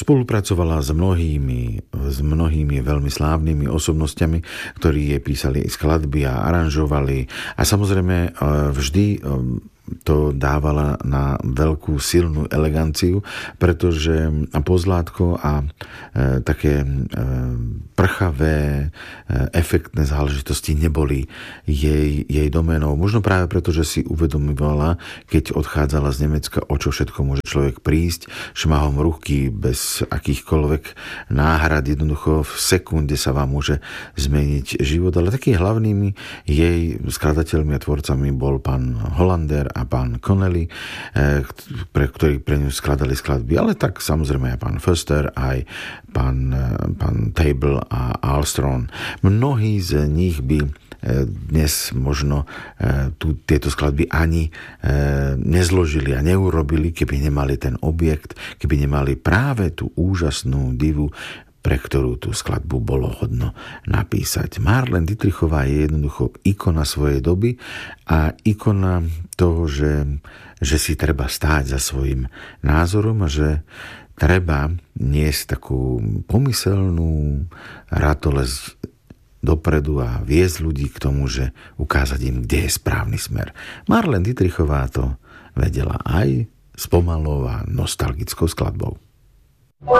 Spolupracovala s mnohými veľmi slávnymi osobnostiami, ktorí jej písali skladby a aranžovali. A samozrejme vždy to dávala na veľkú silnú eleganciu, pretože pozlátko a také prchavé, efektné záležitosti neboli jej doménou. Možno práve preto, že si uvedomovala, keď odchádzala z Nemecka, o čo všetko môže človek prísť, šmahom ruky, bez akýchkoľvek náhrad, jednoducho v sekunde sa vám môže zmeniť život. Ale takými hlavnými jej skladateľmi a tvorcami bol pán Hollander a pán Connelly, ktorí pre ňu skladali skladby, ale tak samozrejme aj pán Foster, aj pán Table a Armstrong. Mnohí z nich by dnes možno tieto skladby ani nezložili a neurobili, keby nemali ten objekt, keby nemali práve tú úžasnú divu, pre ktorú tú skladbu bolo hodno napísať. Marlene Dietrichová je jednoducho ikona svojej doby a ikona toho, že si treba stáť za svojím názorom a že treba niesť takú pomyselnú ratolesť dopredu a viesť ľudí k tomu, že ukázať im, kde je správny smer. Marlene Dietrichová to vedela aj s pomalou a nostalgickou skladbou.